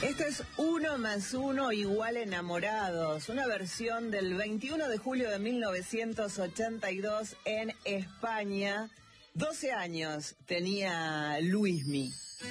Esto es Uno más Uno igual Enamorados, una versión del 21 de julio de 1982 en España. 12 años tenía Luismi.